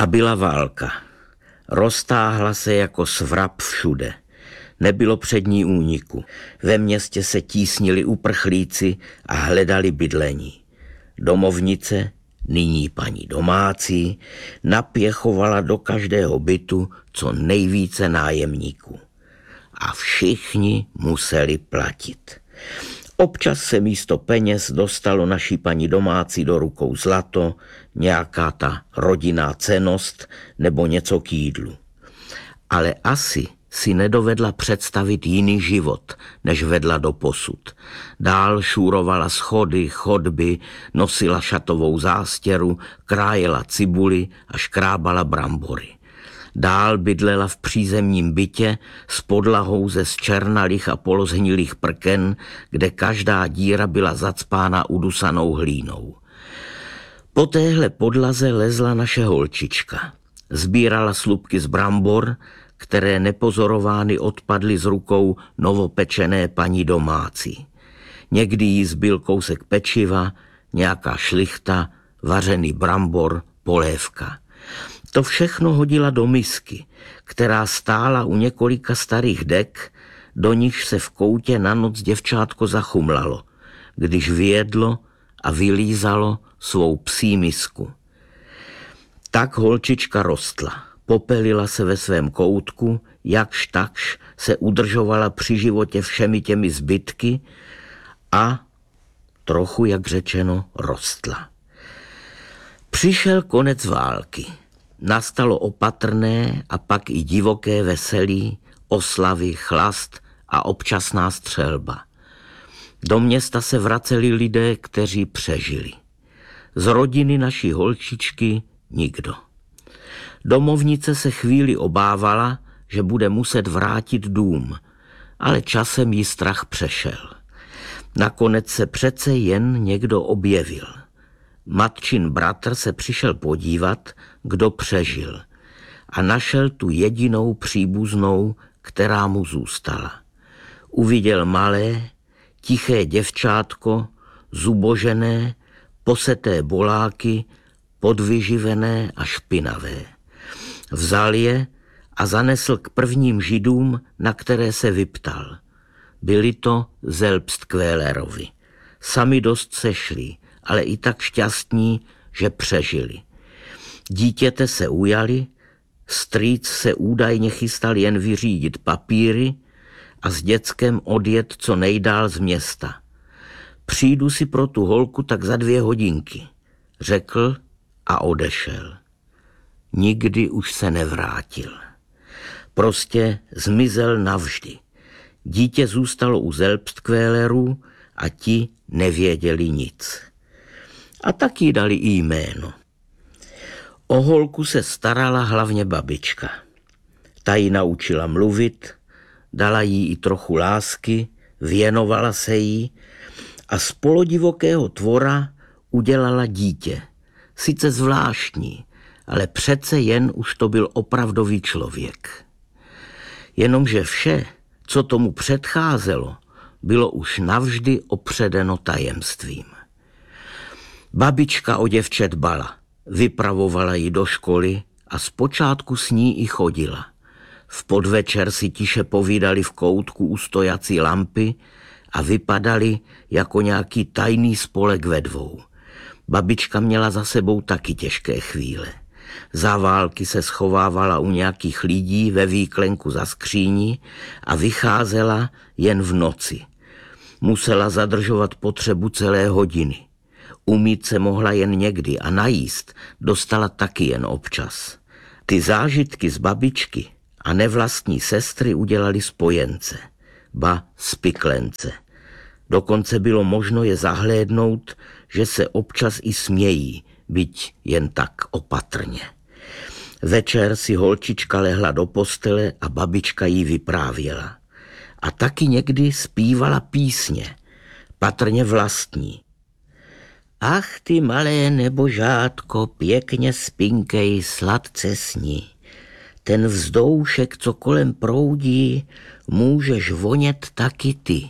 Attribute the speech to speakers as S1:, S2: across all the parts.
S1: A byla válka. Roztáhla se jako svrab všude. Nebylo před ní úniku. Ve městě se tísnili uprchlíci a hledali bydlení. Domovnice, nyní paní domácí, napěchovala do každého bytu co nejvíce nájemníků. A všichni museli platit. Občas se místo peněz dostalo naší paní domácí do rukou zlato, nějaká ta rodinná cennost nebo něco k jídlu. Ale asi si nedovedla představit jiný život, než vedla doposud. Dál šúrovala schody, chodby, nosila šatovou zástěru, krájela cibuli a škrábala brambory. Dál bydlela v přízemním bytě s podlahou ze zčernalých a polozhnilých prken, kde každá díra byla zacpána udusanou hlínou. Po téhle podlaze lezla naše holčička. Sbírala slupky z brambor, které nepozorovány odpadly z rukou novopečené paní domácí. Někdy jí zbyl kousek pečiva, nějaká šlichta, vařený brambor, polévka. To všechno hodila do misky, která stála u několika starých dek, do nichž se v koutě na noc děvčátko zachumlalo, když vyjedlo a vylízalo svou psí misku. Tak holčička rostla. Popelila se ve svém koutku, jakž takž se udržovala při životě všemi těmi zbytky a trochu, jak řečeno, rostla. Přišel konec války. Nastalo opatrné a pak i divoké veselí, oslavy, chlast a občasná střelba. Do města se vraceli lidé, kteří přežili. Z rodiny naší holčičky nikdo. Domovnice se chvíli obávala, že bude muset vrátit dům, ale časem jí strach přešel. Nakonec se přece jen někdo objevil. Matčin bratr se přišel podívat, kdo přežil, a našel tu jedinou příbuznou, která mu zůstala. Uviděl malé, tiché děvčátko, zubožené, poseté boláky, podvyživené a špinavé. Vzal je a zanesl k prvním židům, na které se vyptal. Byli to Selbstkvélerovi. Sami dost sešli, ale i tak šťastní, že přežili. Dítěte se ujali, strýc se údajně chystal jen vyřídit papíry a s děckem odjet co nejdál z města. Přijdu si pro tu holku tak za 2 hodinky, řekl a odešel. Nikdy už se nevrátil. Prostě zmizel navždy. Dítě zůstalo u Selbstkvélerů a ti nevěděli nic. A tak jí dali i jméno. O holku se starala hlavně babička. Ta ji naučila mluvit, dala jí i trochu lásky, věnovala se jí a z polodivokého tvora udělala dítě. Sice zvláštní, ale přece jen už to byl opravdový člověk. Jenomže vše, co tomu předcházelo, bylo už navždy opředeno tajemstvím. Babička o děvče dbala, vypravovala ji do školy a zpočátku s ní i chodila. V podvečer si tiše povídali v koutku u stojací lampy a vypadali jako nějaký tajný spolek ve 2. Babička měla za sebou taky těžké chvíle. Za války se schovávala u nějakých lidí ve výklenku za skříní a vycházela jen v noci. Musela zadržovat potřebu celé hodiny. Umýt se mohla jen někdy a najíst dostala taky jen občas. Ty zážitky z babičky a nevlastní sestry udělali spojence, ba spiklence. Dokonce bylo možno je zahlédnout, že se občas i smějí, byť jen tak opatrně. Večer si holčička lehla do postele a babička jí vyprávěla. A taky někdy zpívala písně, patrně vlastní. Ach ty malé nebožátko, pěkně spinkej, sladce sní. Ten vzdoušek, co kolem proudí, můžeš vonět taky ty.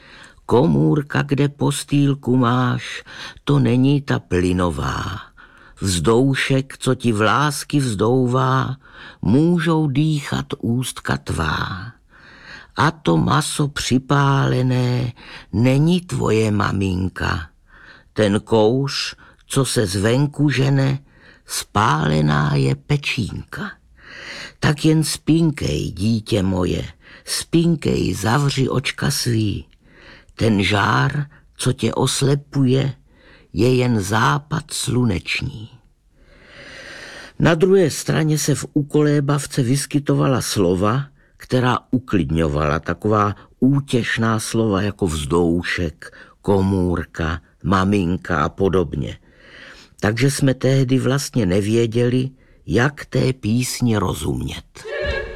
S1: Komůrka, kde postýlku máš, to není ta plynová. Vzdoušek, co ti v lásky vzdouvá, můžou dýchat ústka tvá. A to maso připálené není tvoje maminka. Ten kouř, co se zvenku žene, spálená je pečínka. Tak jen spinkej, dítě moje, spinkej, zavři očka svý. Ten žár, co tě oslepuje, je jen západ sluneční. Na druhé straně se v ukolébavce vyskytovala slova, která uklidňovala, taková útěšná slova jako vzdoušek, komůrka, maminka a podobně. Takže jsme tehdy vlastně nevěděli, jak té písni rozumět.